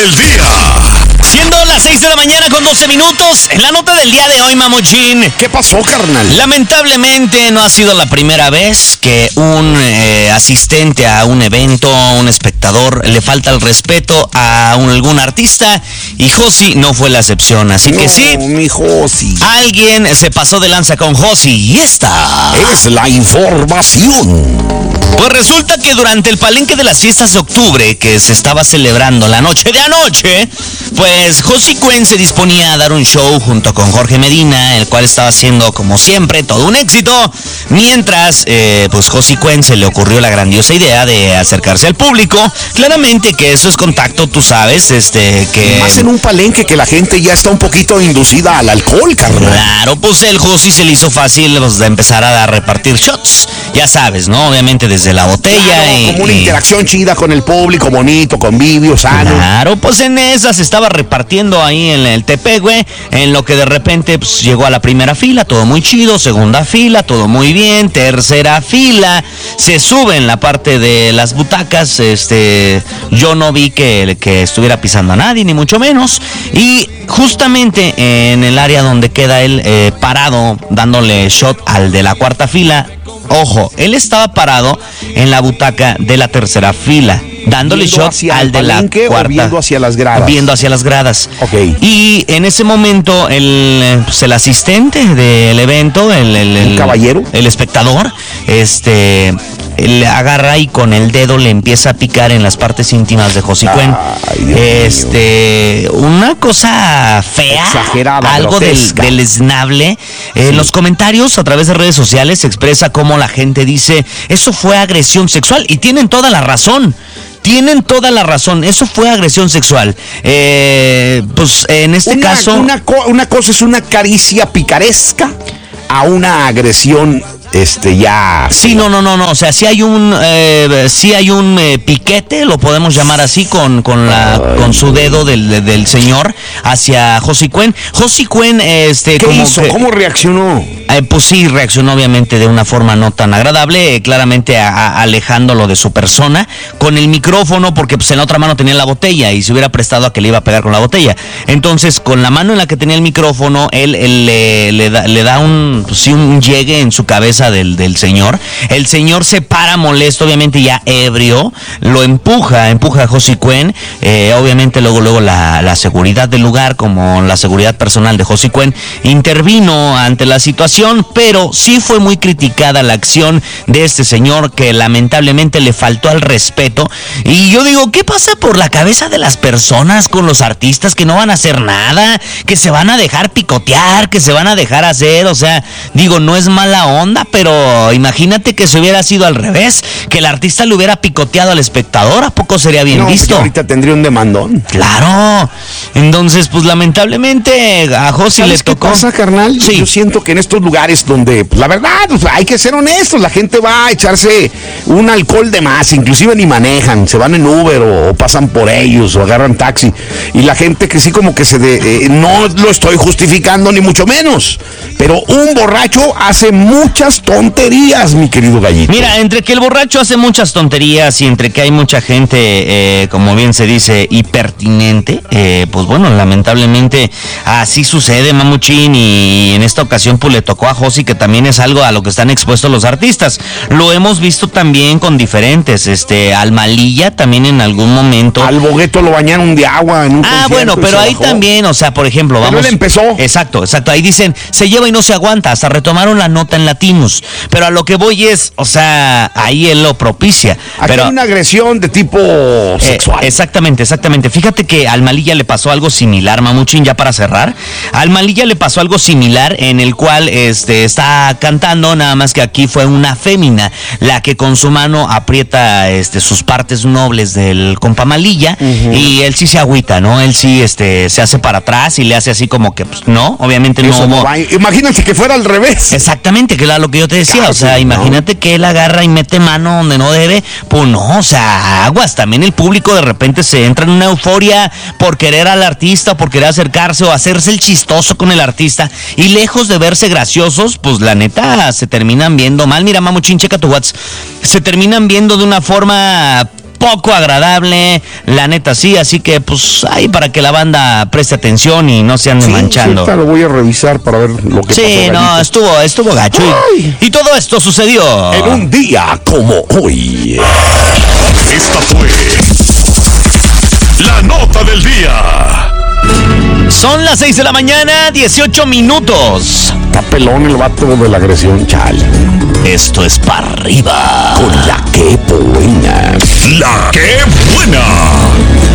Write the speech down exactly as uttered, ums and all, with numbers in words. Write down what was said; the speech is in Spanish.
El día. Siendo las seis de la mañana con doce minutos, en la nota del día de hoy, Mamuchín. ¿Qué pasó, carnal? Lamentablemente no ha sido la primera vez que un eh, asistente a un evento, un espectador, le falta el respeto a un, algún artista, y Josi no fue la excepción, así no, que sí, mi Josi. alguien se pasó de lanza con Josi, y esta es la información. Pues resulta que durante el palenque de las fiestas de octubre, que se estaba celebrando la noche de anoche, pues Josi Cuen se disponía a dar un show junto con Jorge Medina, el cual estaba haciendo, como siempre, todo un éxito, mientras, eh, pues Josi Cuen se le ocurrió la grandiosa idea de acercarse al público. Claramente que eso es contacto, tú sabes, este, que... Más en un palenque que la gente ya está un poquito inducida al alcohol, carnal. Claro, pues el Josi se le hizo fácil, pues, de empezar a repartir shots, ya sabes, ¿no? Obviamente desde la botella. Claro, y, como una y... interacción chida con el público, bonito, convivio, sano. Claro, pues en esa se estaba repartiendo ahí en el Tepehue, en lo que de repente pues, llegó a la primera fila, todo muy chido, segunda fila, todo muy bien, tercera fila, se sube en la parte de las butacas, este, yo no vi que, que estuviera pisando a nadie, ni mucho menos, y justamente en el área donde queda él eh, parado, dándole shot al de la cuarta fila. Ojo, él estaba parado en la butaca de la tercera fila, dándole shot al de la cuarta. Viendo hacia las gradas. Viendo hacia las gradas. Ok. Y en ese momento, el, pues el asistente del evento, el, el, el, ¿Un caballero? El espectador, este... le agarra y con el dedo le empieza a picar en las partes íntimas de Josi Cuen. Este, mío. Una cosa fea, exagerada, algo del, deleznable. Sí. En los comentarios a través de redes sociales se expresa cómo la gente dice, eso fue agresión sexual, y tienen toda la razón. Tienen toda la razón, eso fue agresión sexual. Eh, pues en este una, caso... Una, co- una cosa es una caricia picaresca a una agresión... Este ya. Sí, no, no, no, no. O sea, sí hay un, eh, sí hay un eh, piquete, lo podemos llamar así, con, con la, Ay, con su dedo del, del señor hacia Josi Cuen. Josi Cuen, este, ¿qué como hizo? Que, ¿Cómo reaccionó? Eh, pues sí, reaccionó obviamente de una forma no tan agradable, eh, claramente a, a, alejándolo de su persona, con el micrófono, porque pues en la otra mano tenía la botella y se hubiera prestado a que le iba a pegar con la botella. Entonces, con la mano en la que tenía el micrófono, él, él le, le da, le da un, pues, sí, un llegue en su cabeza Del, del señor. El señor se para molesto, obviamente ya ebrio, lo empuja, empuja a Josi Cuen, eh, obviamente luego luego la, la seguridad del lugar, como la seguridad personal de Josi Cuen, intervino ante la situación, pero sí fue muy criticada la acción de este señor, que lamentablemente le faltó al respeto. Y yo digo, ¿qué pasa por la cabeza de las personas con los artistas que no van a hacer nada, que se van a dejar picotear, que se van a dejar hacer? O sea, digo, no es mala onda, pero imagínate que se hubiera sido al revés, que el artista le hubiera picoteado al espectador, ¿a poco sería bien no, visto? Ahorita tendría un demandón. Claro. Entonces, pues lamentablemente a Josi le tocó. ¿Qué pasa, carnal? Sí. Yo siento que en estos lugares donde, pues, la verdad, pues, hay que ser honestos, la gente va a echarse un alcohol de más, inclusive ni manejan, se van en Uber o, o pasan por ellos o agarran taxi, y la gente que sí como que se de, eh, no lo estoy justificando ni mucho menos, pero un borracho hace muchas tonterías, mi querido Gallito. Mira, entre que el borracho hace muchas tonterías y entre que hay mucha gente, eh, como bien se dice, hipertinente, eh, pues bueno, lamentablemente así sucede, Mamuchín, y en esta ocasión pues le tocó a Josi, que también es algo a lo que están expuestos los artistas. Lo hemos visto también con diferentes, este, al Malilla también en algún momento. Al Bogueto lo bañaron de agua en un Ah, bueno, pero ahí bajó. También, o sea, por ejemplo, pero vamos. Él empezó. Exacto, exacto. Ahí dicen, se lleva y no se aguanta, hasta retomaron la nota en Latinos. Pero a lo que voy es, o sea, ahí él lo propicia. Aquí pero, hay una agresión de tipo sexual. Eh, exactamente, exactamente. Fíjate que al Malilla le pasó algo similar, Mamuchín, ya para cerrar. Al Malilla le pasó algo similar en el cual este, está cantando, nada más que aquí fue una fémina la que con su mano aprieta este, sus partes nobles del compa Malilla, uh-huh. Y él sí se agüita, ¿no? Él sí este, se hace para atrás y le hace así como que, pues, no, obviamente Eso no. no va. Imagínate que fuera al revés. Exactamente, que era lo que yo te decía, claro, o sea, sí, imagínate, ¿no?, que él agarra y mete mano donde no debe, pues no, o sea, aguas, también el público de repente se entra en una euforia por querer al artista, por querer acercarse o hacerse el chistoso con el artista, y lejos de verse graciosos, pues la neta se terminan viendo mal. Mira, Mamuchín, checa tu WhatsApp, se terminan viendo de una forma poco agradable, la neta sí, así que pues ahí para que la banda preste atención y no se ande Sí, manchando. sí, lo voy a revisar para ver lo que Sí, pasó. no, Gallito. estuvo, estuvo gacho. Y, y todo esto sucedió En un día como hoy. Esta fue la nota del día. Son las seis de la mañana, dieciocho minutos. Está pelón el vato de la agresión, chale. Esto es para arriba. Con la que buena. La que